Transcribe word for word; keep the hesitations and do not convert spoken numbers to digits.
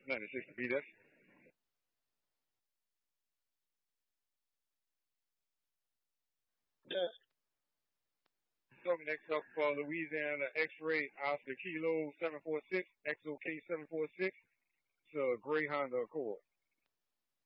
ninety-six to beat us. Yeah. So next up for Louisiana X-Ray Oscar Kilo seven four six X O K seven four six. It's a gray Honda Accord.